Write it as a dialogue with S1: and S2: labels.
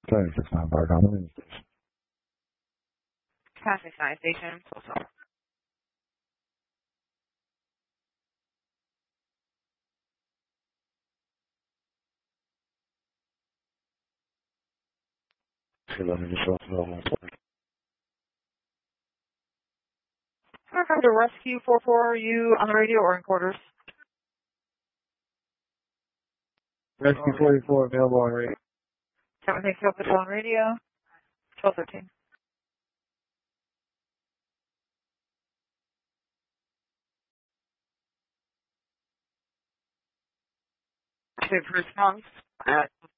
S1: Traffic 69 Park on the main station.
S2: Traffic 9 station. So sorry.
S1: Let me just off the level.
S2: Welcome to Rescue 44. Are you on the radio or in quarters?
S1: Rescue 44 available on radio.
S2: Everything focused on radio. 1213. Response at